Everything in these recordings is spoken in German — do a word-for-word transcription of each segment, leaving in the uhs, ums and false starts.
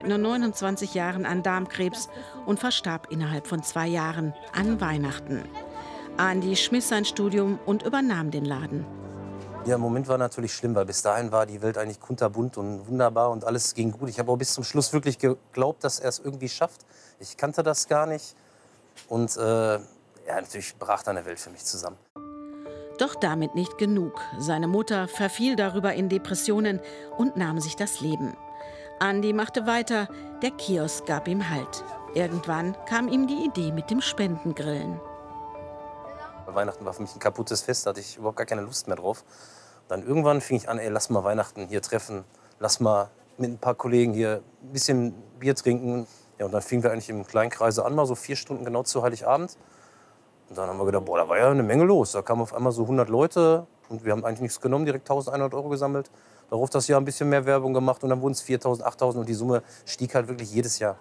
Nur neunundzwanzig Jahren an Darmkrebs und verstarb innerhalb von zwei Jahren an Weihnachten. Andi schmiss sein Studium und übernahm den Laden. Ja, im Moment war natürlich schlimm, weil bis dahin war die Welt eigentlich kunterbunt und wunderbar und alles ging gut. Ich habe auch bis zum Schluss wirklich geglaubt, dass er es irgendwie schafft. Ich kannte das gar nicht und äh, ja, natürlich brach dann eine Welt für mich zusammen. Doch damit nicht genug. Seine Mutter verfiel darüber in Depressionen und nahm sich das Leben. Andi machte weiter, der Kiosk gab ihm Halt. Irgendwann kam ihm die Idee mit dem Spendengrillen. Weihnachten war für mich ein kaputtes Fest, da hatte ich überhaupt gar keine Lust mehr drauf. Dann irgendwann fing ich an, ey, lass mal Weihnachten hier treffen, lass mal mit ein paar Kollegen hier ein bisschen Bier trinken. Ja, und dann fingen wir eigentlich im kleinen Kreise an, mal so vier Stunden genau zu Heiligabend. Und dann haben wir gedacht, boah, da war ja eine Menge los. Da kamen auf einmal so hundert Leute und wir haben eigentlich nichts genommen, direkt eintausendeinhundert Euro gesammelt. Darauf das Jahr ein bisschen mehr Werbung gemacht und dann wurden es viertausend, achttausend und die Summe stieg halt wirklich jedes Jahr.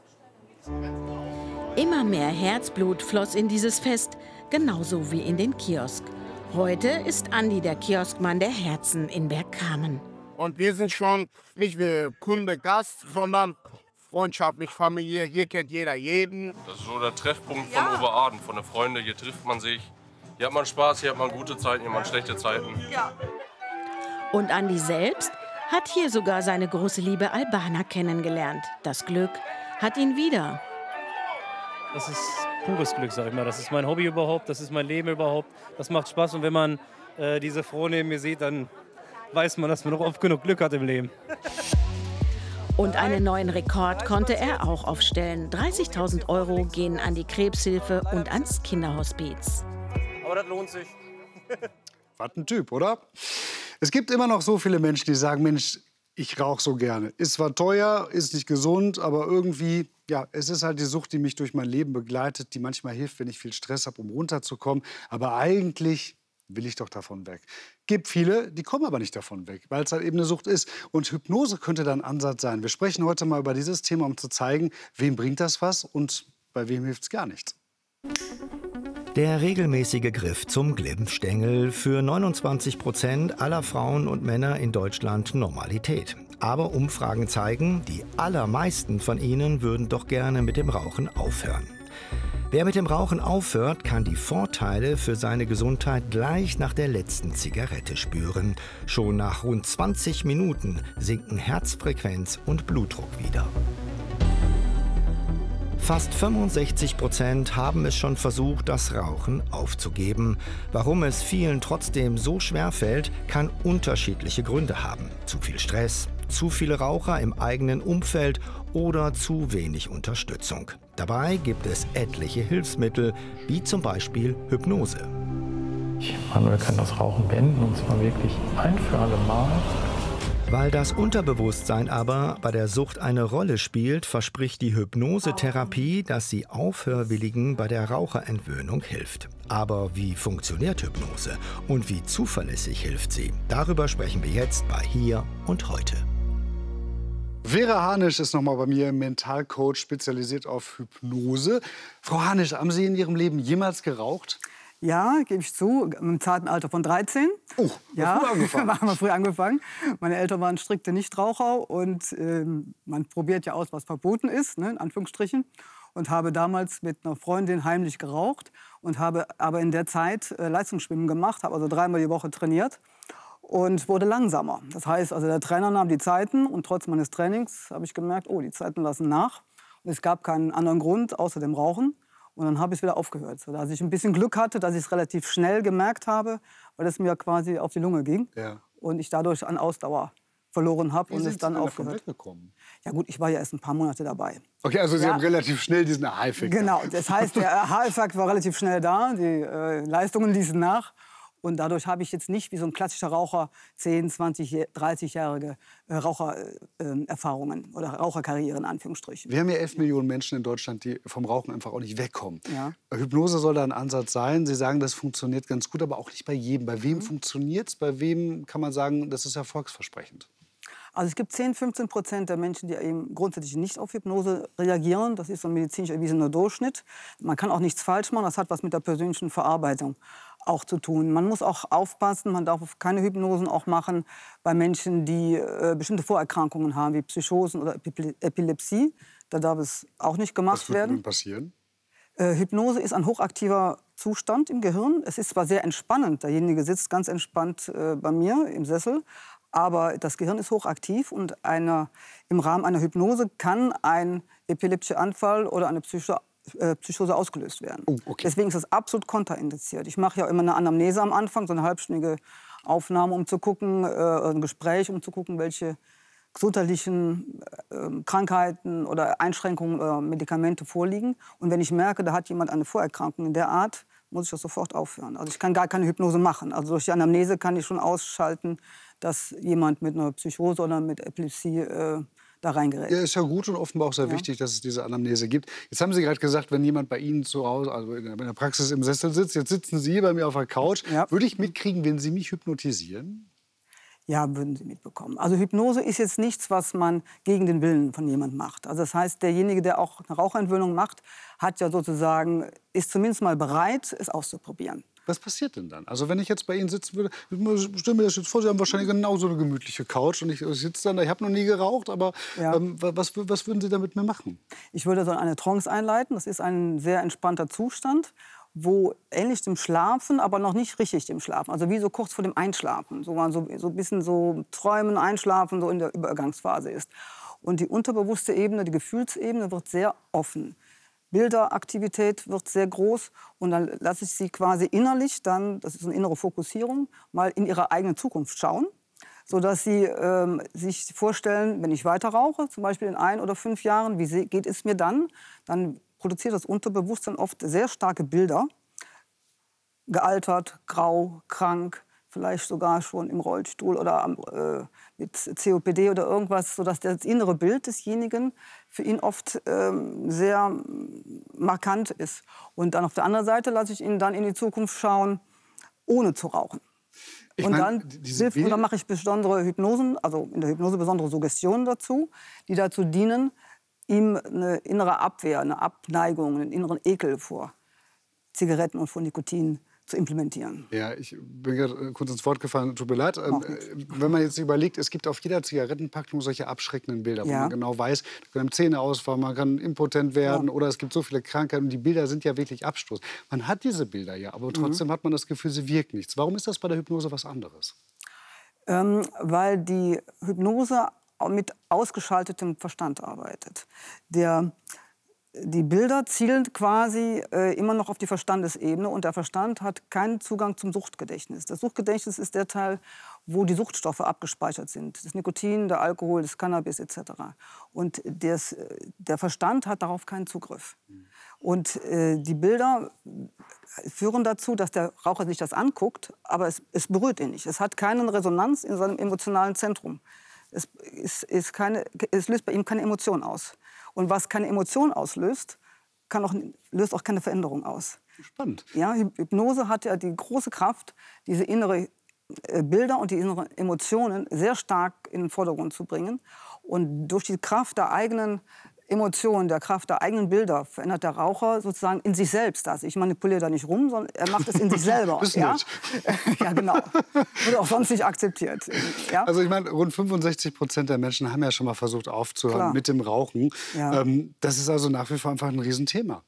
Immer mehr Herzblut floss in dieses Fest, genauso wie in den Kiosk. Heute ist Andi der Kioskmann der Herzen in Bergkamen. Und wir sind schon nicht wie Kunde, Gast, sondern freundschaftlich, familiär. Hier kennt jeder jeden. Das ist so der Treffpunkt von ja. Oberaden, von den Freunden. Hier trifft man sich. Hier hat man Spaß, hier hat man gute Zeiten, hier hat man schlechte Zeiten. Ja. Und Andi selbst hat hier sogar seine große Liebe Albana kennengelernt. Das Glück hat ihn wieder. Das ist pures Glück, sag ich mal. Das ist mein Hobby überhaupt, das ist mein Leben überhaupt. Das macht Spaß und wenn man äh, diese Frau neben mir sieht, dann weiß man, dass man noch oft genug Glück hat im Leben. Und einen neuen Rekord konnte er auch aufstellen. dreißigtausend Euro gehen an die Krebshilfe und ans Kinderhospiz. Aber das lohnt sich. Was ein Typ, oder? Es gibt immer noch so viele Menschen, die sagen, Mensch, ich rauche so gerne. Ist zwar teuer, ist nicht gesund, aber irgendwie, ja, es ist halt die Sucht, die mich durch mein Leben begleitet, die manchmal hilft, wenn ich viel Stress habe, um runterzukommen. Aber eigentlich will ich doch davon weg. Gibt viele, die kommen aber nicht davon weg, weil es halt eben eine Sucht ist. Und Hypnose könnte da ein Ansatz sein. Wir sprechen heute mal über dieses Thema, um zu zeigen, wem bringt das was und bei wem hilft es gar nichts. Der regelmäßige Griff zum Glimmstängel für neunundzwanzig Prozent aller Frauen und Männer in Deutschland Normalität. Aber Umfragen zeigen, die allermeisten von ihnen würden doch gerne mit dem Rauchen aufhören. Wer mit dem Rauchen aufhört, kann die Vorteile für seine Gesundheit gleich nach der letzten Zigarette spüren. Schon nach rund zwanzig Minuten sinken Herzfrequenz und Blutdruck wieder. Fast fünfundsechzig Prozent haben es schon versucht, das Rauchen aufzugeben. Warum es vielen trotzdem so schwer fällt, kann unterschiedliche Gründe haben. Zu viel Stress, zu viele Raucher im eigenen Umfeld oder zu wenig Unterstützung. Dabei gibt es etliche Hilfsmittel, wie zum Beispiel Hypnose. Manuel kann das Rauchen beenden, und zwar wirklich ein für alle Mal. Weil das Unterbewusstsein aber bei der Sucht eine Rolle spielt, verspricht die Hypnosetherapie, dass sie Aufhörwilligen bei der Raucherentwöhnung hilft. Aber wie funktioniert Hypnose und wie zuverlässig hilft sie? Darüber sprechen wir jetzt bei Hier und Heute. Vera Hanisch ist noch mal bei mir, Mentalcoach, spezialisiert auf Hypnose. Frau Hanisch, haben Sie in Ihrem Leben jemals geraucht? Ja, gebe ich zu, im zarten Alter von dreizehn. Oh, ja, früh angefangen. haben wir früh angefangen. Meine Eltern waren strikte Nichtraucher und äh, man probiert ja aus, was verboten ist, ne, in Anführungsstrichen. Und habe damals mit einer Freundin heimlich geraucht und habe aber in der Zeit äh, Leistungsschwimmen gemacht, habe also dreimal die Woche trainiert und wurde langsamer. Das heißt, also der Trainer nahm die Zeiten und trotz meines Trainings habe ich gemerkt, oh, die Zeiten lassen nach. Und es gab keinen anderen Grund außer dem Rauchen. Und dann habe ich es wieder aufgehört, sodass ich ein bisschen Glück hatte, dass ich es relativ schnell gemerkt habe, weil es mir quasi auf die Lunge ging. Ja. Und ich dadurch an Ausdauer verloren habe und es dann Sie aufgehört. Weggekommen? Ja gut, ich war ja erst ein paar Monate dabei. Okay, also Sie ja. haben relativ schnell diesen Aha-Effekt. Genau, das heißt, der Aha-Effekt war relativ schnell da, die äh, Leistungen ließen nach. Und dadurch habe ich jetzt nicht wie so ein klassischer Raucher zehn, zwanzig, dreißig-jährige äh, Rauchererfahrungen äh, oder Raucherkarriere in Anführungsstrichen. Wir haben ja elf Millionen Menschen in Deutschland, die vom Rauchen einfach auch nicht wegkommen. Ja. Hypnose soll da ein Ansatz sein. Sie sagen, das funktioniert ganz gut, aber auch nicht bei jedem. Bei wem mhm. funktioniert es? Bei wem kann man sagen, das ist erfolgsversprechend? Also es gibt zehn, fünfzehn Prozent der Menschen, die eben grundsätzlich nicht auf Hypnose reagieren. Das ist so ein medizinisch erwiesener Durchschnitt. Man kann auch nichts falsch machen, das hat was mit der persönlichen Verarbeitung auch zu tun. Man muss auch aufpassen, man darf keine Hypnosen auch machen bei Menschen, die äh, bestimmte Vorerkrankungen haben, wie Psychosen oder Epi Epilepsie. Da darf es auch nicht gemacht Was wird werden. denn passieren? Äh, Hypnose ist ein hochaktiver Zustand im Gehirn. Es ist zwar sehr entspannend, derjenige sitzt ganz entspannt äh, bei mir im Sessel, aber das Gehirn ist hochaktiv und eine, im Rahmen einer Hypnose kann ein epileptischer Anfall oder eine Psycho äh, Psychose ausgelöst werden. Oh, okay. Deswegen ist das absolut kontraindiziert. Ich mache ja immer eine Anamnese am Anfang, so eine halbstündige Aufnahme, um zu gucken, äh, ein Gespräch, um zu gucken, welche gesundheitlichen äh, Krankheiten oder Einschränkungen oder Medikamente vorliegen. Und wenn ich merke, da hat jemand eine Vorerkrankung in der Art, muss ich das sofort aufhören. Also ich kann gar keine Hypnose machen. Also durch die Anamnese kann ich schon ausschalten, dass jemand mit einer Psychose oder mit Epilepsie äh, da reingerät. Ja, ist ja gut und offenbar auch sehr Ja. wichtig, dass es diese Anamnese gibt. Jetzt haben Sie gerade gesagt, wenn jemand bei Ihnen zu Hause, also in der Praxis im Sessel sitzt, jetzt sitzen Sie bei mir auf der Couch, Ja. würde ich mitkriegen, wenn Sie mich hypnotisieren? Ja, würden Sie mitbekommen. Also Hypnose ist jetzt nichts, was man gegen den Willen von jemandem macht. Also das heißt, derjenige, der auch eine Raucherentwöhnung macht, hat ja sozusagen, ist zumindest mal bereit, es auszuprobieren. Was passiert denn dann? Also wenn ich jetzt bei Ihnen sitzen würde, ich stelle mir das jetzt vor, Sie haben wahrscheinlich genauso eine gemütliche Couch und ich sitze dann da, ich habe noch nie geraucht, aber Ja. ähm, was, was würden Sie da mit mir machen? Ich würde so eine Trance einleiten. Das ist ein sehr entspannter Zustand, wo ähnlich dem Schlafen, aber noch nicht richtig dem Schlafen. Also wie so kurz vor dem Einschlafen. So, so, so ein bisschen so Träumen, Einschlafen, so in der Übergangsphase ist. Und die unterbewusste Ebene, die Gefühlsebene wird sehr offen. Bilderaktivität wird sehr groß und dann lasse ich sie quasi innerlich, dann, das ist eine innere Fokussierung, mal in ihre eigene Zukunft schauen, sodass sie ähm, sich vorstellen, wenn ich weiter rauche, zum Beispiel in ein oder fünf Jahren, wie se- geht es mir dann? Dann produziert das Unterbewusstsein oft sehr starke Bilder, gealtert, grau, krank, vielleicht sogar schon im Rollstuhl oder am, äh, mit C O P D oder irgendwas, sodass das innere Bild desjenigen für ihn oft ähm, sehr markant ist. Und dann auf der anderen Seite lasse ich ihn dann in die Zukunft schauen, ohne zu rauchen. Ich und, mein, dann diese hilft, und Bild- dann mache ich besondere Hypnosen, also in der Hypnose besondere Suggestionen dazu, die dazu dienen, ihm eine innere Abwehr, eine Abneigung, einen inneren Ekel vor Zigaretten und vor Nikotin zu implementieren. Ja, ich bin gerade kurz ins Wort gefallen, tut mir leid. Ähm, Macht äh, nichts. wenn man jetzt überlegt, es gibt auf jeder Zigarettenpackung solche abschreckenden Bilder, wo Ja. man genau weiß, da können Zähne ausfallen, man kann impotent werden Ja. oder es gibt so viele Krankheiten und die Bilder sind ja wirklich Abstoß. Man hat diese Bilder ja, aber trotzdem Mhm. hat man das Gefühl, sie wirken nichts. Warum ist das bei der Hypnose was anderes? Ähm, weil die Hypnose auch mit ausgeschaltetem Verstand arbeitet. Der, die Bilder zielen quasi äh, immer noch auf die Verstandesebene und der Verstand hat keinen Zugang zum Suchtgedächtnis. Das Suchtgedächtnis ist der Teil, wo die Suchtstoffe abgespeichert sind. Das Nikotin, der Alkohol, das Cannabis et cetera. Und des, der Verstand hat darauf keinen Zugriff. Und äh, die Bilder führen dazu, dass der Raucher sich das anguckt, aber es, es berührt ihn nicht. Es hat keine Resonanz in seinem emotionalen Zentrum. Es, ist, ist keine, es löst bei ihm keine Emotion aus. Und was keine Emotion auslöst, kann auch, löst auch keine Veränderung aus. Spannend. Ja, Hypnose hat ja die große Kraft, diese innere äh, Bilder und die inneren Emotionen sehr stark in den Vordergrund zu bringen. Und durch die Kraft der eigenen Emotionen, der Kraft der eigenen Bilder verändert der Raucher sozusagen in sich selbst das. Ich manipuliere da nicht rum, sondern er macht es in sich selber. Das ist ja? nett. Ja, genau. Wird auch sonst nicht akzeptiert. Ja? Also ich meine, rund fünfundsechzig Prozent der Menschen haben ja schon mal versucht aufzuhören Klar. mit dem Rauchen. Ja. Ähm, das ist also nach wie vor einfach ein Riesenthema.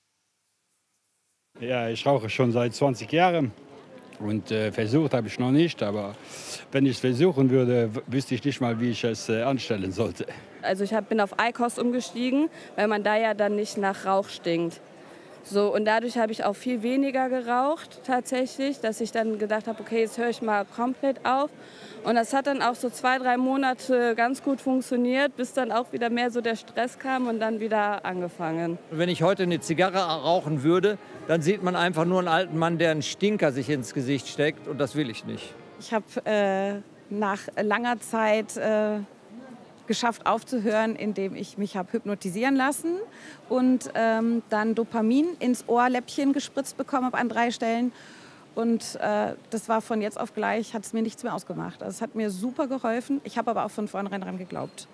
Ja, ich rauche schon seit zwanzig Jahren und äh, versucht habe ich noch nicht, aber wenn ich es versuchen würde, w- wüsste ich nicht mal, wie ich es äh, anstellen sollte. Also ich hab, bin auf Eikos umgestiegen, weil man da ja dann nicht nach Rauch stinkt. So, und dadurch habe ich auch viel weniger geraucht tatsächlich, dass ich dann gedacht habe, okay, jetzt höre ich mal komplett auf. Und das hat dann auch so zwei, drei Monate ganz gut funktioniert, bis dann auch wieder mehr so der Stress kam und dann wieder angefangen. Wenn ich heute eine Zigarre rauchen würde, dann sieht man einfach nur einen alten Mann, der einen Stinker sich ins Gesicht steckt. Und das will ich nicht. Ich habe äh, nach langer Zeit äh, geschafft aufzuhören, indem ich mich habe hypnotisieren lassen und ähm, dann Dopamin ins Ohrläppchen gespritzt bekommen habe an drei Stellen. Und äh, das war von jetzt auf gleich, hat es mir nichts mehr ausgemacht. Also es hat mir super geholfen. Ich habe aber auch von vornherein daran geglaubt.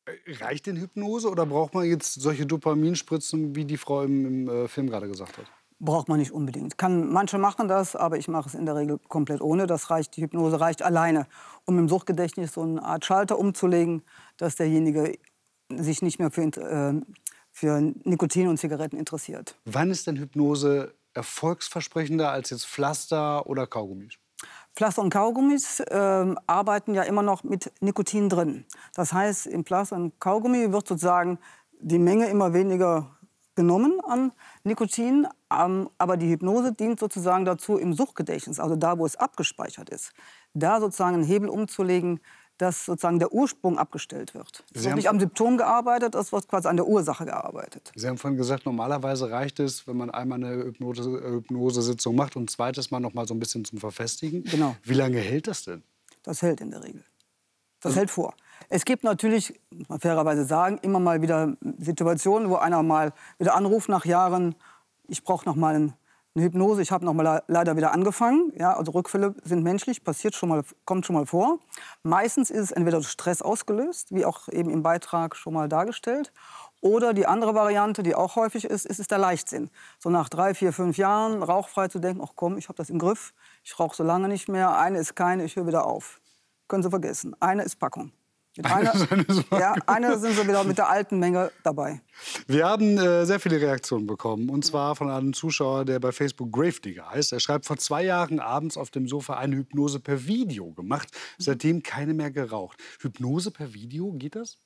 Reicht denn Hypnose oder braucht man jetzt solche Dopaminspritzen, wie die Frau im, im äh, Film gerade gesagt hat? Braucht man nicht unbedingt. Kann, manche machen das, aber ich mache es in der Regel komplett ohne. Das reicht, die Hypnose reicht alleine, um im Suchtgedächtnis so eine Art Schalter umzulegen, dass derjenige sich nicht mehr für, äh, für Nikotin und Zigaretten interessiert. Wann ist denn Hypnose erfolgsversprechender als jetzt Pflaster oder Kaugummis? Pflaster und Kaugummis äh, arbeiten ja immer noch mit Nikotin drin. Das heißt, im Pflaster und Kaugummi wird sozusagen die Menge immer weniger genommen an Nikotin, ähm, aber die Hypnose dient sozusagen dazu, im Suchtgedächtnis, also da, wo es abgespeichert ist, da sozusagen einen Hebel umzulegen, dass sozusagen der Ursprung abgestellt wird. Es wird nicht am Symptom gearbeitet, es wird quasi an der Ursache gearbeitet. Sie haben vorhin gesagt, normalerweise reicht es, wenn man einmal eine Hypnose, Hypnosesitzung macht und ein zweites Mal noch mal so ein bisschen zum Verfestigen. Genau. Wie lange hält das denn? Das hält in der Regel. Das hält vor. Es gibt natürlich, muss man fairerweise sagen, immer mal wieder Situationen, wo einer mal wieder anruft nach Jahren, ich brauche noch mal eine Hypnose, ich habe noch mal leider wieder angefangen. Ja, also Rückfälle sind menschlich, passiert schon mal, kommt schon mal vor. Meistens ist es entweder durch Stress ausgelöst, wie auch eben im Beitrag schon mal dargestellt, oder die andere Variante, die auch häufig ist, ist, ist der Leichtsinn. So nach drei, vier, fünf Jahren rauchfrei zu denken, ach komm, ich habe das im Griff, ich rauche so lange nicht mehr, eine ist keine, ich höre wieder auf. Können Sie vergessen, eine ist Packung. Mit einer, ja, eine sind sie wieder mit der alten Menge dabei. Wir haben äh, sehr viele Reaktionen bekommen. Und zwar von einem Zuschauer, der bei Facebook Gravedigger heißt. Er schreibt, vor zwei Jahren abends auf dem Sofa eine Hypnose per Video gemacht. Seitdem keine mehr geraucht. Hypnose per Video, geht das?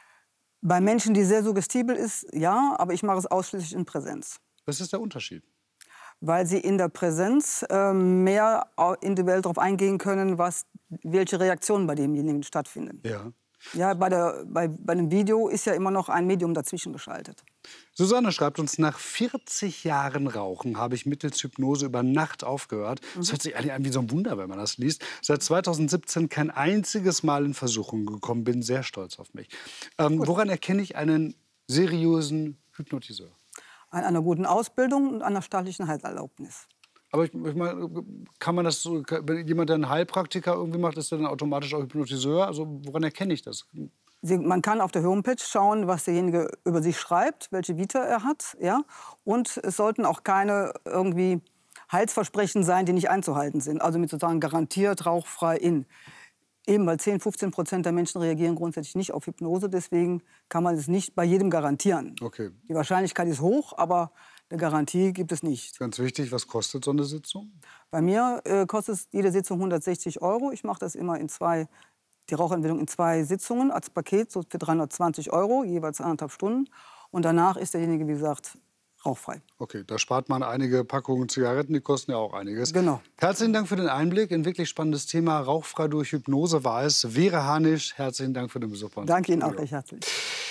Bei Menschen, die sehr suggestibel ist, ja. Aber ich mache es ausschließlich in Präsenz. Was ist der Unterschied? Weil sie in der Präsenz äh, mehr individuell darauf eingehen können, was, welche Reaktionen bei demjenigen stattfinden. Ja. Ja, bei, der, bei, bei einem Video ist ja immer noch ein Medium dazwischen geschaltet. Susanne schreibt uns, nach vierzig Jahren Rauchen habe ich mittels Hypnose über Nacht aufgehört. Das mhm. hört sich eigentlich an wie so ein Wunder, wenn man das liest. Seit zweitausendsiebzehn kein einziges Mal in Versuchung gekommen, bin sehr stolz auf mich. Ähm, woran erkenne ich einen seriösen Hypnotiseur? An einer guten Ausbildung und einer staatlichen Heilserlaubnis. Aber ich, ich meine, kann man das so, wenn jemand, der einen Heilpraktiker irgendwie macht, ist der dann automatisch auch Hypnotiseur? Also woran erkenne ich das? Sie, man kann auf der Homepage schauen, was derjenige über sich schreibt, welche Vita er hat, ja. Und es sollten auch keine irgendwie Heilsversprechen sein, die nicht einzuhalten sind. Also mit sozusagen garantiert rauchfrei in. Eben weil zehn, fünfzehn Prozent der Menschen reagieren grundsätzlich nicht auf Hypnose, deswegen kann man es nicht bei jedem garantieren. Okay. Die Wahrscheinlichkeit ist hoch, aber eine Garantie gibt es nicht. Ganz wichtig, was kostet so eine Sitzung? Bei mir äh, kostet jede Sitzung hundertsechzig Euro. Ich mache das immer in zwei, die Rauchentwicklung in zwei Sitzungen als Paket, so für dreihundertzwanzig Euro, jeweils anderthalb Stunden. Und danach ist derjenige, wie gesagt, rauchfrei. Okay, da spart man einige Packungen Zigaretten, die kosten ja auch einiges. Genau. Herzlichen Dank für den Einblick. Ein wirklich spannendes Thema. Rauchfrei durch Hypnose war es. Vera Hanisch, herzlichen Dank für den Besuch bei uns. Danke Ihnen auch recht herzlich.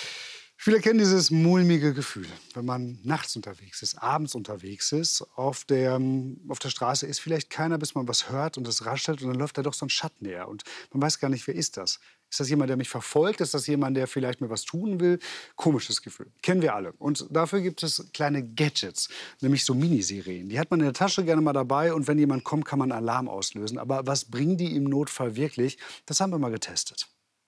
Viele kennen dieses mulmige Gefühl, wenn man nachts unterwegs ist, abends unterwegs ist. Auf der, auf der Straße ist vielleicht keiner, bis man was hört und es raschelt. Und dann läuft da doch so ein Schatten näher. Und man weiß gar nicht, wer ist das? Ist das jemand, der mich verfolgt? Ist das jemand, der vielleicht mir was tun will? Komisches Gefühl. Kennen wir alle. Und dafür gibt es kleine Gadgets, nämlich so Miniserien. Die hat man in der Tasche gerne mal dabei. Und wenn jemand kommt, kann man Alarm auslösen. Aber was bringen die im Notfall wirklich? Das haben wir mal getestet.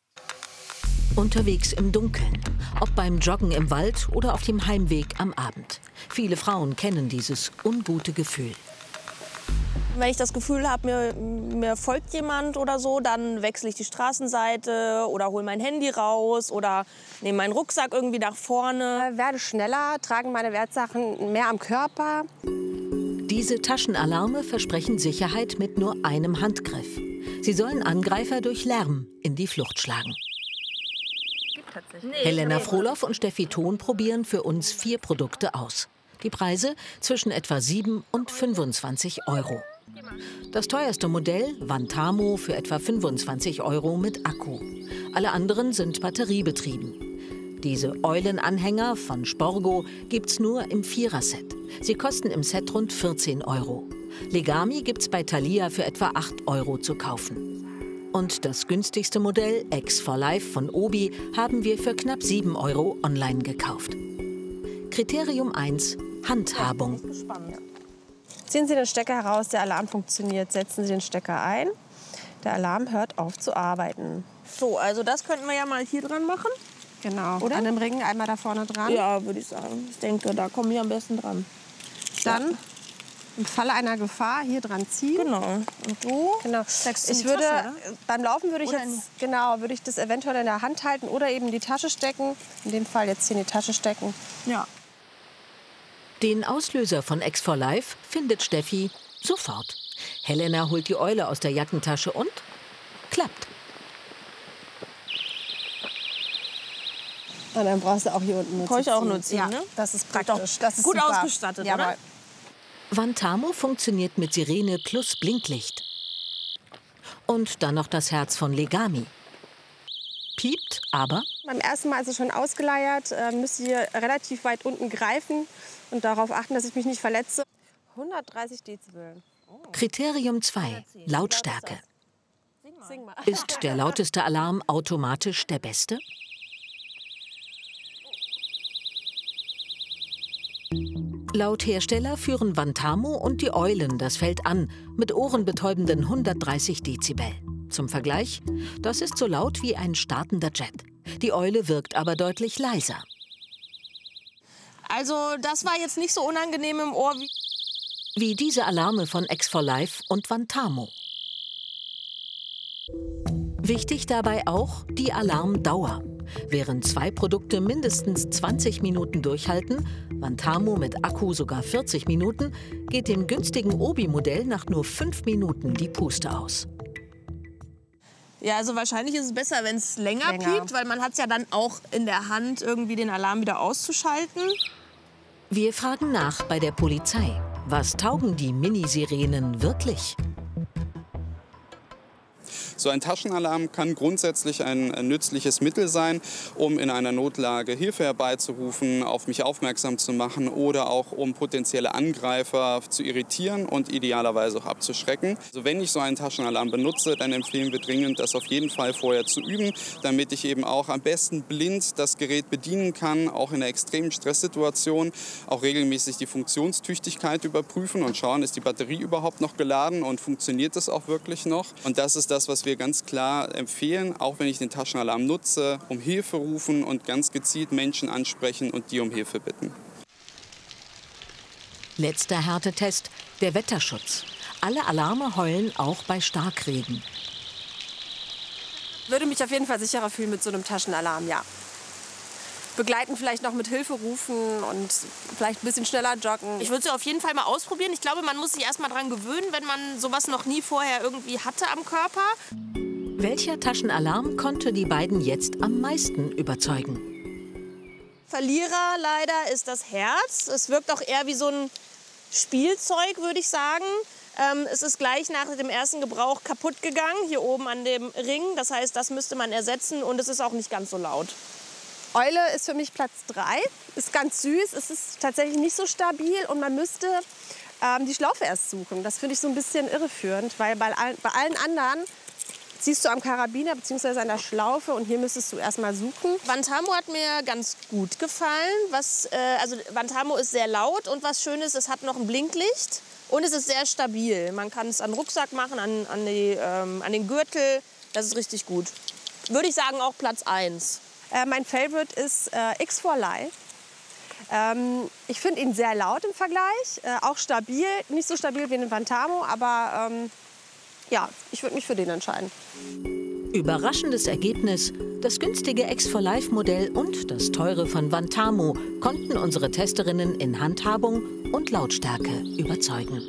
Unterwegs im Dunkeln, ob beim Joggen im Wald oder auf dem Heimweg am Abend. Viele Frauen kennen dieses ungute Gefühl. Wenn ich das Gefühl habe, mir, mir folgt jemand oder so, dann wechsle ich die Straßenseite oder hole mein Handy raus oder nehme meinen Rucksack irgendwie nach vorne. Ich werde schneller, trage meine Wertsachen mehr am Körper. Diese Taschenalarme versprechen Sicherheit mit nur einem Handgriff. Sie sollen Angreifer durch Lärm in die Flucht schlagen. Helena Frohloff und Steffi Thon probieren für uns vier Produkte aus. Die Preise zwischen etwa sieben und fünfundzwanzig Euro. Das teuerste Modell, Vantamo, für etwa fünfundzwanzig Euro mit Akku. Alle anderen sind batteriebetrieben. Diese Eulenanhänger von Sporgo gibt's nur im Viererset. Sie kosten im Set rund vierzehn Euro. Legami gibt's bei Thalia für etwa acht Euro zu kaufen. Und das günstigste Modell, X for Life von Obi, haben wir für knapp sieben Euro online gekauft. Kriterium eins, Handhabung. Ziehen Sie den Stecker heraus, der Alarm funktioniert. Setzen Sie den Stecker ein. Der Alarm hört auf zu arbeiten. So, also das könnten wir ja mal hier dran machen. Genau. Oder? An dem Ring einmal da vorne dran. Ja, würde ich sagen. Ich denke, da kommen wir am besten dran. dann im Falle einer Gefahr hier dran ziehen. Genau. Und du? Genau. Ich würde, Tasche, beim Laufen würde ich Oder jetzt, genau, würde ich das eventuell in der Hand halten oder eben in die Tasche stecken. In dem Fall jetzt hier in die Tasche stecken. Ja. Den Auslöser von X for Life findet Steffi sofort. Helena holt die Eule aus der Jackentasche und klappt. Und dann brauchst du auch hier unten nur Brauche ich auch ziehen. nur ziehen, ja, ne? das ist praktisch. Das ist gut super. ausgestattet, ja, oder? Vantamo funktioniert mit Sirene plus Blinklicht. Und dann noch das Herz von Legami. Piept, aber Beim ersten Mal ist es schon ausgeleiert. Äh, müsst ihr relativ weit unten greifen und darauf achten, dass ich mich nicht verletze. hundertdreißig Dezibel. Kriterium zwei, Lautstärke. Sing mal. Ist der lauteste Alarm automatisch der beste? Laut Hersteller führen Vantamo und die Eulen das Feld an mit ohrenbetäubenden hundertdreißig Dezibel. Zum Vergleich, das ist so laut wie ein startender Jet. Die Eule wirkt aber deutlich leiser. Also das war jetzt nicht so unangenehm im Ohr wie... Wie diese Alarme von X for Life und Vantamo. Wichtig dabei auch die Alarmdauer. Während zwei Produkte mindestens zwanzig Minuten durchhalten, Vantamo mit Akku sogar vierzig Minuten, geht dem günstigen Obi-Modell nach nur fünf Minuten die Puste aus. Ja, also wahrscheinlich ist es besser, wenn es länger, Länger. piept, weil man hat es ja dann auch in der Hand, irgendwie den Alarm wieder auszuschalten. Wir fragen nach bei der Polizei. Was taugen die Minisirenen wirklich? So ein Taschenalarm kann grundsätzlich ein nützliches Mittel sein, um in einer Notlage Hilfe herbeizurufen, auf mich aufmerksam zu machen oder auch um potenzielle Angreifer zu irritieren und idealerweise auch abzuschrecken. Also wenn ich so einen Taschenalarm benutze, dann empfehlen wir dringend, das auf jeden Fall vorher zu üben, damit ich eben auch am besten blind das Gerät bedienen kann, auch in einer extremen Stresssituation, auch regelmäßig die Funktionstüchtigkeit überprüfen und schauen, ist die Batterie überhaupt noch geladen und funktioniert das auch wirklich noch. Und das ist das, was wir ganz klar empfehlen, auch wenn ich den Taschenalarm nutze, um Hilfe rufen und ganz gezielt Menschen ansprechen und die um Hilfe bitten. Letzter Härtetest, der Wetterschutz. Alle Alarme heulen auch bei Starkregen. Würde mich auf jeden Fall sicherer fühlen mit so einem Taschenalarm, ja. Begleiten vielleicht noch mit Hilfe rufen und vielleicht ein bisschen schneller joggen. Ich würde es auf jeden Fall mal ausprobieren. Ich glaube, man muss sich erst mal dran gewöhnen, wenn man sowas noch nie vorher irgendwie hatte am Körper. Welcher Taschenalarm konnte die beiden jetzt am meisten überzeugen? Verlierer leider ist das Herz. Es wirkt auch eher wie so ein Spielzeug, würde ich sagen. Ähm, es ist gleich nach dem ersten Gebrauch kaputt gegangen, hier oben an dem Ring. Das heißt, das müsste man ersetzen und es ist auch nicht ganz so laut. Eule ist für mich Platz drei. Ist ganz süß, es ist tatsächlich nicht so stabil und man müsste ähm, die Schlaufe erst suchen. Das finde ich so ein bisschen irreführend, weil bei, all, bei allen anderen ziehst du am Karabiner bzw. an der Schlaufe und hier müsstest du erst mal suchen. Vantamo hat mir ganz gut gefallen. Was, äh, also Vantamo ist sehr laut und was schön ist, es hat noch ein Blinklicht und es ist sehr stabil. Man kann es an den Rucksack machen, an, an, die, ähm, an den Gürtel. Das ist richtig gut. Würde ich sagen auch Platz eins. Äh, mein Favorite ist äh, X for Life. Ähm, ich finde ihn sehr laut im Vergleich, äh, auch stabil, nicht so stabil wie den Vantamo, aber ähm, ja, ich würde mich für den entscheiden. Überraschendes Ergebnis: Das günstige X for Life Modell und das teure von Vantamo konnten unsere Testerinnen in Handhabung und Lautstärke überzeugen.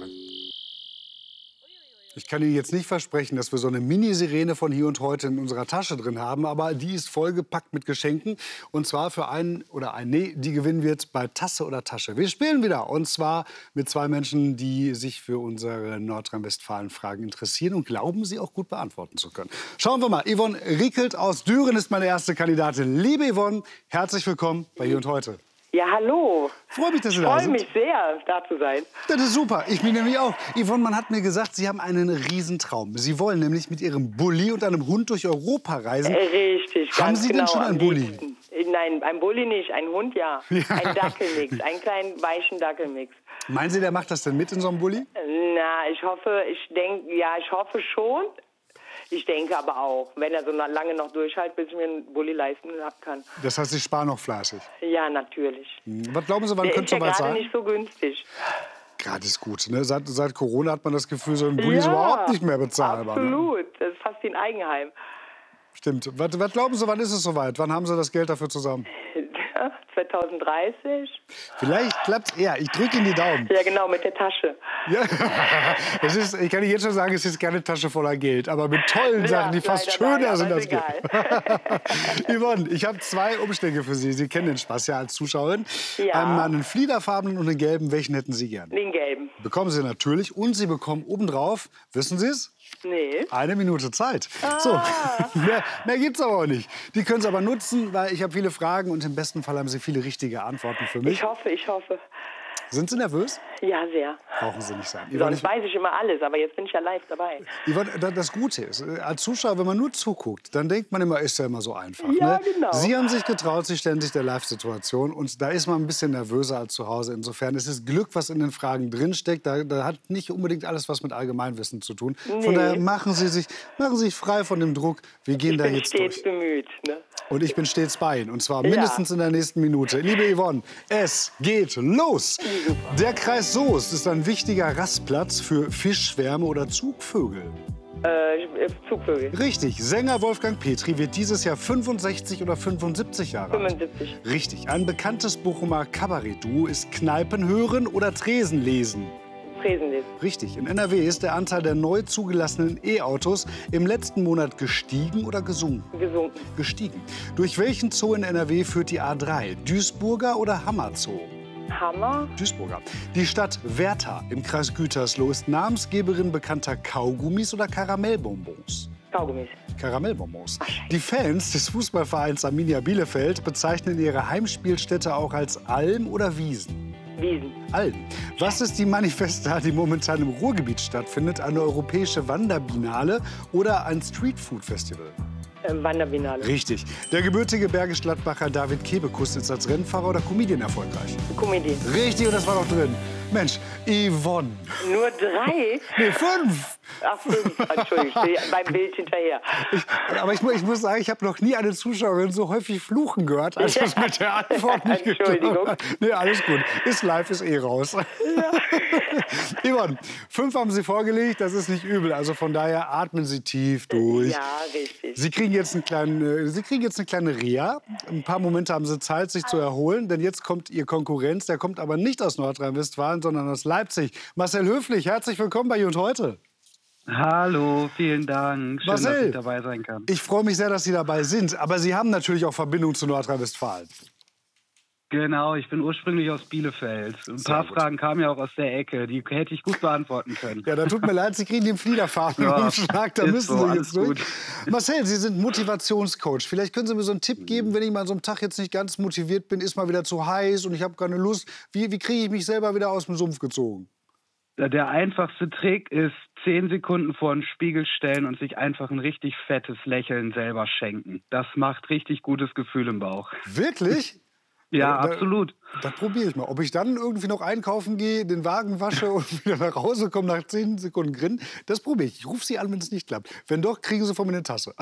Ich kann Ihnen jetzt nicht versprechen, dass wir so eine Mini-Sirene von Hier und Heute in unserer Tasche drin haben, aber die ist vollgepackt mit Geschenken. Und zwar für einen oder ein Nee, die gewinnen wird bei Tasse oder Tasche. Wir spielen wieder, und zwar mit zwei Menschen, die sich für unsere Nordrhein-Westfalen-Fragen interessieren und glauben, sie auch gut beantworten zu können. Schauen wir mal. Yvonne Riekelt aus Düren ist meine erste Kandidatin. Liebe Yvonne, herzlich willkommen bei Hier und Heute. Ja, hallo. Freue mich, dass Sie ich da sind. Ich freue mich sehr, da zu sein. Das ist super. Ich bin nämlich auch. Yvonne, man hat mir gesagt, Sie haben einen Riesentraum. Sie wollen nämlich mit Ihrem Bulli und einem Hund durch Europa reisen. Richtig, Haben ganz Sie genau, denn schon einen Bulli? liebsten. Nein, ein Bulli nicht, ein Hund ja. ja. Ein Dackelmix, einen kleinen weichen Dackelmix. Meinen Sie, der macht das denn mit in so einem Bulli? Na, ich hoffe, ich denke, ja, ich hoffe schon. Ich denke aber auch, wenn er so lange noch durchhält, bis ich mir einen Bulli leisten kann. Das heißt, Sie sparen noch fleißig? Ja, natürlich. Hm. Was glauben Sie, wann Der könnte es ist ja soweit gerade sein? nicht so günstig. gerade ist gut. Ne? Seit, seit Corona hat man das Gefühl, so ein Bulli ist Ja, überhaupt nicht mehr bezahlbar. Ne? Absolut, das ist fast wie ein Eigenheim. Stimmt. Was, was glauben Sie, wann ist es soweit? Wann haben Sie das Geld dafür zusammen? zwanzig dreißig. Vielleicht klappt es eher. Ich drücke Ihnen die Daumen. Ja, genau, mit der Tasche. Ja. Es ist, ich kann Ihnen jetzt schon sagen, es ist keine Tasche voller Geld, aber mit tollen Ja, Sachen, die fast leider schöner nein, sind aber als ist Geld. Yvonne, ich habe zwei Umschläge für Sie. Sie kennen den Spaß ja als Zuschauerin. Ja. Einmal einen fliederfarbenen und einen gelben. Welchen hätten Sie gern? Den gelben. Bekommen Sie natürlich. Und Sie bekommen obendrauf, wissen Sie es? Nee. Eine Minute Zeit. Ah. So, mehr, mehr gibt es aber auch nicht. Die können Sie aber nutzen, weil ich habe viele Fragen und im besten Fall haben Sie viele richtige Antworten für mich. Ich hoffe, ich hoffe. Sind Sie nervös? Ja, sehr. Brauchen Sie nicht sein. Sonst weiß ich immer alles, aber jetzt bin ich ja live dabei. Yvonne, das Gute ist, als Zuschauer, wenn man nur zuguckt, dann denkt man immer, ist ja immer so einfach. Ja, ne? genau. Sie haben sich getraut, Sie stellen sich der Live-Situation und da ist man ein bisschen nervöser als zu Hause. Insofern ist es Glück, was in den Fragen drinsteckt. Da, da hat nicht unbedingt alles was mit Allgemeinwissen zu tun. Nee. Von daher machen Sie sich, machen Sie sich frei von dem Druck. Wir gehen Ich da bin jetzt stets durch. bemüht. Ne? Und ich bin stets bei Ihnen. Und zwar Ja. mindestens in der nächsten Minute. Liebe Yvonne, es geht los. Der Kreis Soest ist ein wichtiger Rastplatz für Fischschwärme oder Zugvögel. Äh, Zugvögel. Richtig. Sänger Wolfgang Petri wird dieses Jahr fünfundsechzig oder fünfundsiebzig Jahre alt. fünfundsiebzig. Richtig. Ein bekanntes Bochumer Kabarettduo ist Kneipen hören oder Tresen lesen. Tresen lesen. Richtig. In N R W ist der Anteil der neu zugelassenen E-Autos im letzten Monat gestiegen oder gesunken? Gesunken. Gestiegen. Durch welchen Zoo in N R W führt die A drei? Duisburger oder Hammer Zoo? Hammer. Duisburger. Die Stadt Werther im Kreis Gütersloh ist Namensgeberin bekannter Kaugummis oder Karamellbonbons? Kaugummis. Karamellbonbons. Die Fans des Fußballvereins Arminia Bielefeld bezeichnen ihre Heimspielstätte auch als Alm oder Wiesen. Wiesen. Alm. Was ist die Manifesta, die momentan im Ruhrgebiet stattfindet? Eine europäische Wanderbinale oder ein Streetfood-Festival? Ähm, Wanderbinale. Richtig. Der gebürtige Bergisch Gladbacher David Kebekus ist als Rennfahrer oder Comedian erfolgreich? Comedian. Richtig, und das war doch drin. Mensch, Yvonne. Nur drei? Nee, fünf. Ach, fünf. Entschuldigung, ich stehe beim Bild hinterher. Ich, aber ich, mu- ich muss sagen, ich habe noch nie eine Zuschauerin so häufig fluchen gehört, als das mit der Antwort nicht Entschuldigung. geklappt hat. Nee, alles gut. Ist live, ist eh raus. Yvonne, fünf haben Sie vorgelegt, das ist nicht übel. Also von daher atmen Sie tief durch. Ja, richtig. Sie kriegen jetzt, einen kleinen, äh, Sie kriegen jetzt eine kleine Reha. Ein paar Momente haben Sie Zeit, sich zu erholen. Denn jetzt kommt Ihr Konkurrenz. Der kommt aber nicht aus Nordrhein-Westfalen, sondern aus Leipzig. Marcel Höflich, herzlich willkommen bei Jund heute. Hallo, vielen Dank. Schön, Marcel, dass ich dabei sein kann. Ich freue mich sehr, dass Sie dabei sind. Aber Sie haben natürlich auch Verbindung zu Nordrhein-Westfalen. Genau, ich bin ursprünglich aus Bielefeld. Ein Sehr paar gut. Fragen kamen ja auch aus der Ecke. Die hätte ich gut beantworten können. Ja, da tut mir leid, Sie kriegen den Fliederfarben Ja, Umschlag. Da ist müssen so, Sie alles jetzt durch. gut. Marcel, Sie sind Motivationscoach. Vielleicht können Sie mir so einen Tipp geben, wenn ich mal an so einem Tag jetzt nicht ganz motiviert bin, ist mal wieder zu heiß und ich habe keine Lust. Wie, wie kriege ich mich selber wieder aus dem Sumpf gezogen? Der einfachste Trick ist, zehn Sekunden vor den Spiegel stellen und sich einfach ein richtig fettes Lächeln selber schenken. Das macht richtig gutes Gefühl im Bauch. Wirklich? Ja, Da- absolut. Das probiere ich mal. Ob ich dann irgendwie noch einkaufen gehe, den Wagen wasche und wieder nach Hause komme nach zehn Sekunden Grin, das probiere ich. Ich rufe Sie an, wenn es nicht klappt. Wenn doch, kriegen Sie von mir eine Tasse.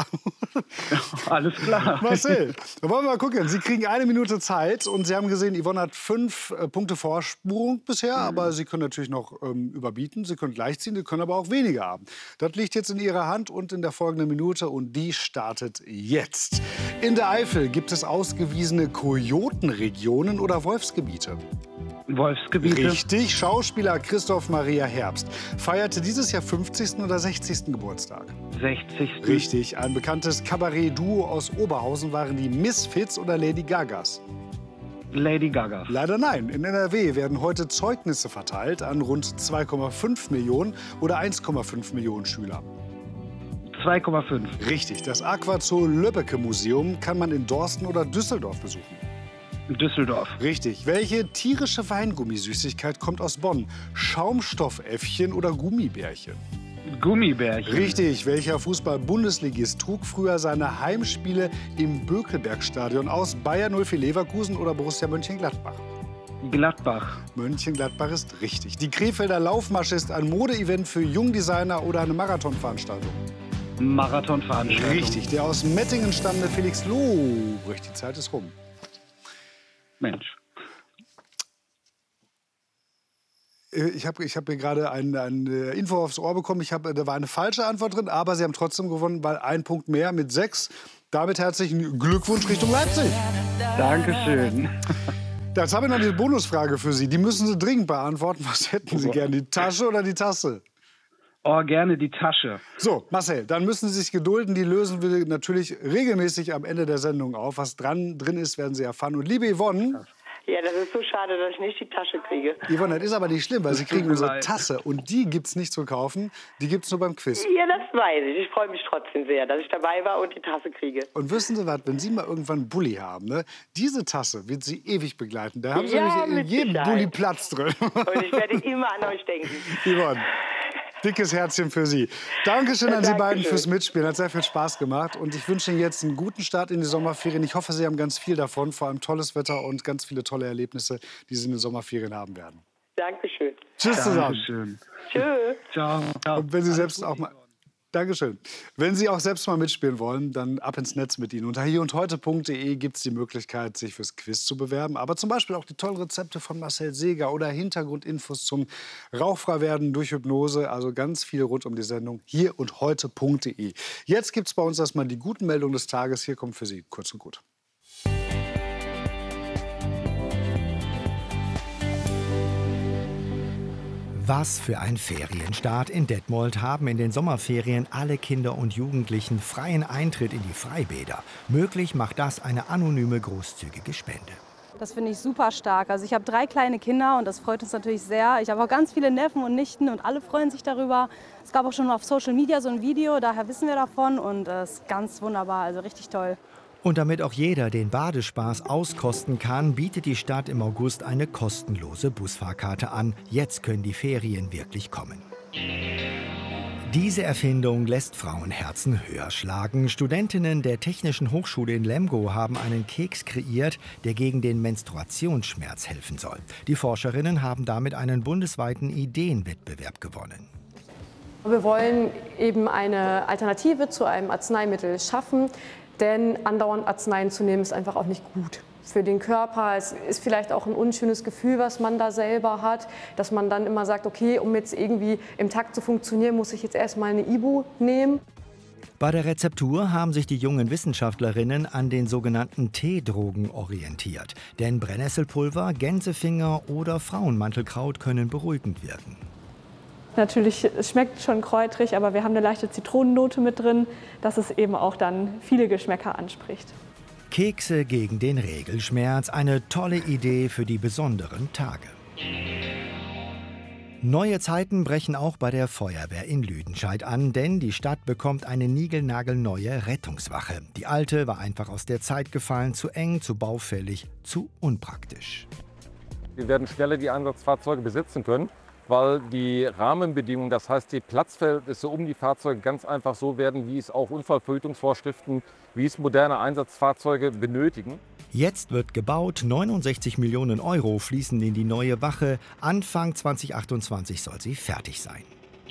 Alles klar. Marcel, dann wollen wir mal gucken. Sie kriegen eine Minute Zeit und Sie haben gesehen, Yvonne hat fünf äh, Punkte Vorsprung bisher, aber Sie können natürlich noch ähm, überbieten. Sie können gleichziehen, Sie können aber auch weniger haben. Das liegt jetzt in Ihrer Hand und in der folgenden Minute und die startet jetzt. In der Eifel gibt es ausgewiesene Kojotenregionen oder Wolfsgebiete. Wolfsgebiete. Richtig. Schauspieler Christoph Maria Herbst feierte dieses Jahr fünfzigsten oder sechzigsten Geburtstag. sechzigsten Richtig. Ein bekanntes Kabarett-Duo aus Oberhausen waren die Misfits oder Lady Gagas. Lady Gaga. Leider nein. In N R W werden heute Zeugnisse verteilt an rund zwei Komma fünf Millionen oder eins Komma fünf Millionen Schüler. zwei Komma fünf. Richtig. Das Aquazoo Löbbecke Museum kann man in Dorsten oder Düsseldorf besuchen. Düsseldorf. Richtig. Welche tierische Weingummisüßigkeit kommt aus Bonn? Schaumstoffäffchen oder Gummibärchen? Gummibärchen. Richtig. Welcher Fußball-Bundesligist trug früher seine Heimspiele im Bökelbergstadion aus? Bayer null vier Leverkusen oder Borussia Mönchengladbach? Gladbach. Mönchengladbach ist richtig. Die Krefelder Laufmasche ist ein Modeevent für Jungdesigner oder eine Marathonveranstaltung? Marathonveranstaltung. Richtig. Der aus Mettingen stammende Felix Lobrecht. Die Zeit ist rum. Mensch. ich habe ich hab hier gerade eine, eine Info aufs Ohr bekommen. Ich hab, da war eine falsche Antwort drin, aber Sie haben trotzdem gewonnen, weil ein Punkt mehr mit sechs. Damit herzlichen Glückwunsch Richtung Leipzig. Dankeschön. Jetzt habe ich noch eine Bonusfrage für Sie. Die müssen Sie dringend beantworten. Was hätten Sie gern, die Tasche oder die Tasse? Oh, gerne die Tasche. So, Marcel, dann müssen Sie sich gedulden. Die lösen wir natürlich regelmäßig am Ende der Sendung auf. Was dran drin ist, werden Sie erfahren. Und liebe Yvonne... Ja, das ist so schade, dass ich nicht die Tasche kriege. Yvonne, das ist aber nicht schlimm, weil Sie kriegen unsere Tasse. Und die gibt es nicht zu kaufen, die gibt es nur beim Quiz. Ja, das weiß ich. Ich freue mich trotzdem sehr, dass ich dabei war und die Tasse kriege. Und wissen Sie was, wenn Sie mal irgendwann einen Bulli haben, ne, diese Tasse wird Sie ewig begleiten. Da haben Sie Ja, nämlich in mit jedem Sicherheit. Bulli Platz drin. Und ich werde immer an euch denken. Yvonne, dickes Herzchen für Sie. Dankeschön Ja, an Sie danke beiden schön. fürs Mitspielen. Hat sehr viel Spaß gemacht. Und ich wünsche Ihnen jetzt einen guten Start in die Sommerferien. Ich hoffe, Sie haben ganz viel davon. Vor allem tolles Wetter und ganz viele tolle Erlebnisse, die Sie in den Sommerferien haben werden. Dankeschön. Tschüss zusammen. Dankeschön. Tschüss. Ciao. Und wenn Sie selbst auch mal... Dankeschön. Wenn Sie auch selbst mal mitspielen wollen, dann ab ins Netz mit Ihnen. Unter hier und heute punkt de gibt es die Möglichkeit, sich fürs Quiz zu bewerben. Aber zum Beispiel auch die tollen Rezepte von Marcel Seeger oder Hintergrundinfos zum Rauchfreiwerden durch Hypnose. Also ganz viel rund um die Sendung. hier und heute punkt de. Jetzt gibt es bei uns erstmal die guten Meldungen des Tages. Hier kommt für Sie kurz und gut. Was für ein Ferienstart. In Detmold haben in den Sommerferien alle Kinder und Jugendlichen freien Eintritt in die Freibäder. Möglich macht das eine anonyme, großzügige Spende. Das finde ich super stark. Also ich habe drei kleine Kinder und das freut uns natürlich sehr. Ich habe auch ganz viele Neffen und Nichten und alle freuen sich darüber. Es gab auch schon auf Social Media so ein Video, daher wissen wir davon und es ist ganz wunderbar, also richtig toll. Und damit auch jeder den Badespaß auskosten kann, bietet die Stadt im August eine kostenlose Busfahrkarte an. Jetzt können die Ferien wirklich kommen. Diese Erfindung lässt Frauenherzen höher schlagen. Studentinnen der Technischen Hochschule in Lemgo haben einen Keks kreiert, der gegen den Menstruationsschmerz helfen soll. Die Forscherinnen haben damit einen bundesweiten Ideenwettbewerb gewonnen. Wir wollen eben eine Alternative zu einem Arzneimittel schaffen, denn andauernd Arzneien zu nehmen ist einfach auch nicht gut für den Körper. Es ist vielleicht auch ein unschönes Gefühl, was man da selber hat, dass man dann immer sagt, okay, um jetzt irgendwie im Takt zu funktionieren, muss ich jetzt erstmal eine Ibu nehmen. Bei der Rezeptur haben sich die jungen Wissenschaftlerinnen an den sogenannten Teedrogen orientiert. Denn Brennnesselpulver, Gänsefinger oder Frauenmantelkraut können beruhigend wirken. Natürlich, es schmeckt schon kräutrig, aber wir haben eine leichte Zitronennote mit drin, dass es eben auch dann viele Geschmäcker anspricht. Kekse gegen den Regelschmerz, eine tolle Idee für die besonderen Tage. Neue Zeiten brechen auch bei der Feuerwehr in Lüdenscheid an, denn die Stadt bekommt eine niegelnagelneue Rettungswache. Die alte war einfach aus der Zeit gefallen, zu eng, zu baufällig, zu unpraktisch. Wir werden schneller die Einsatzfahrzeuge besitzen können, weil die Rahmenbedingungen, das heißt die Platzverhältnisse um die Fahrzeuge ganz einfach so werden, wie es auch Unfallverhütungsvorschriften, wie es moderne Einsatzfahrzeuge benötigen. Jetzt wird gebaut, neunundsechzig Millionen Euro fließen in die neue Wache. Anfang zweitausendachtundzwanzig soll sie fertig sein.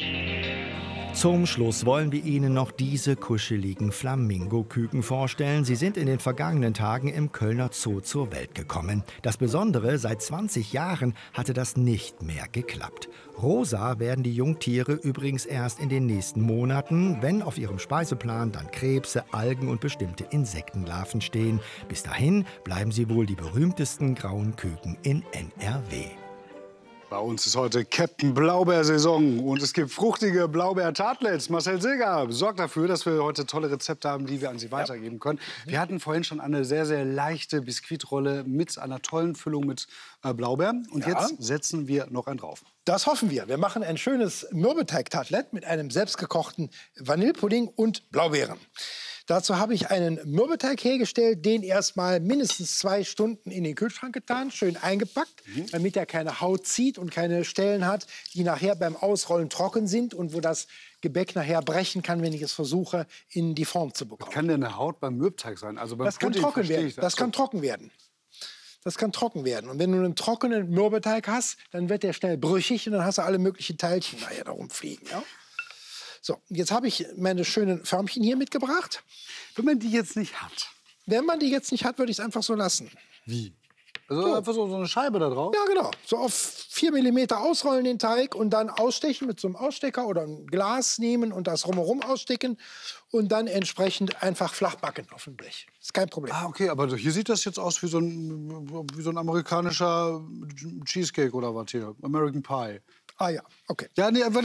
Zum Schluss wollen wir Ihnen noch diese kuscheligen Flamingo-Küken vorstellen. Sie sind in den vergangenen Tagen im Kölner Zoo zur Welt gekommen. Das Besondere, seit zwanzig Jahren hatte das nicht mehr geklappt. Rosa werden die Jungtiere übrigens erst in den nächsten Monaten, wenn auf ihrem Speiseplan dann Krebse, Algen und bestimmte Insektenlarven stehen. Bis dahin bleiben sie wohl die berühmtesten grauen Küken in N R W. Bei uns ist heute Captain Blaubeer-Saison und es gibt fruchtige Blaubeer-Tartlets. Marcel Seeger sorgt dafür, dass wir heute tolle Rezepte haben, die wir an Sie weitergeben können. Wir hatten vorhin schon eine sehr, sehr leichte Biskuitrolle mit einer tollen Füllung mit äh, Blaubeeren. Und Ja. jetzt setzen wir noch einen drauf. Das hoffen wir. Wir machen ein schönes Mürbeteig-Tartlet mit einem selbstgekochten Vanillepudding und Blaubeeren. Dazu habe ich einen Mürbeteig hergestellt, den erstmal mindestens zwei Stunden in den Kühlschrank getan, schön eingepackt, mhm. damit er keine Haut zieht und keine Stellen hat, die nachher beim Ausrollen trocken sind und wo das Gebäck nachher brechen kann, wenn ich es versuche, in die Form zu bekommen. Was kann denn eine Haut beim Mürbeteig sein? Also beim das kann Pudding trocken verstehe werden. ich Das kann trocken werden. Das kann trocken werden. Und wenn du einen trockenen Mürbeteig hast, dann wird der schnell brüchig und dann hast du alle möglichen Teilchen nachher da rumfliegen. Ja? So, jetzt habe ich meine schönen Förmchen hier mitgebracht. Wenn man die jetzt nicht hat? Wenn man die jetzt nicht hat, würde ich es einfach so lassen. Wie? Also so. Einfach so, so eine Scheibe da drauf? Ja, genau. So auf vier Millimeter ausrollen den Teig und dann ausstechen mit so einem Ausstecker oder ein Glas nehmen und das rumherum ausstecken und dann entsprechend einfach flach backen auf dem Blech. Ist kein Problem. Ah, okay, aber hier sieht das jetzt aus wie so ein, wie so ein amerikanischer Cheesecake oder was hier, American Pie. Ah ja, okay. Ja, nee,